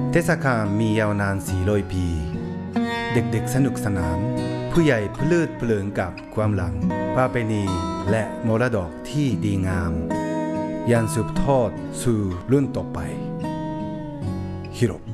เทศกาลมียาวนาน400 ปีเด็กๆสนุกสนานผู้ใหญ่เพลิดเพลินกับความหลังประเพณีและมรดกที่ดีงามยันสืบทอดสู่รุ่นต่อไปฮิโร